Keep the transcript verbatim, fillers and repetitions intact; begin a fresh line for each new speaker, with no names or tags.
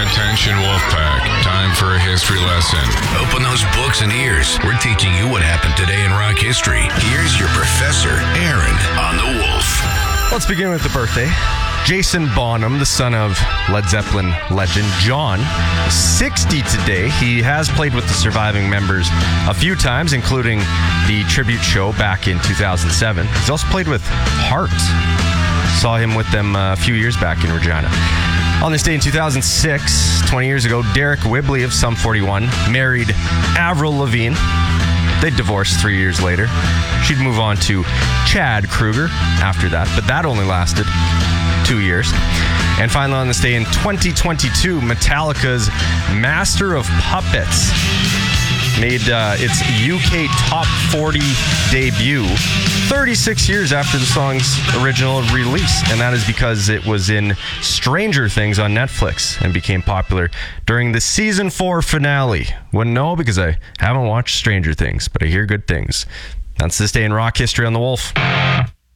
Attention Wolfpack, time for a history lesson.
Open those books and ears. We're teaching you what happened today in rock history. Here's your professor, Aaron, on the Wolf.
Let's begin with the birthday. Jason Bonham, the son of Led Zeppelin legend John, sixty today. He has played with the surviving members a few times, including the tribute show back in two thousand seven. He's also played with Heart. Saw him with them a few years back in Regina. On this day in two thousand six, twenty years ago, Derek Whibley of Sum forty-one married Avril Lavigne. They divorced three years later. She'd move on to Chad Kroeger after that, but that only lasted two years. And finally on this day in twenty twenty-two, Metallica's Master of Puppets made uh, its U K Top forty debut thirty-six years after the song's original release. And that is because it was in Stranger Things on Netflix and became popular during the season four finale. Wouldn't know because I haven't watched Stranger Things, but I hear good things. That's this day in rock history on the Wolf.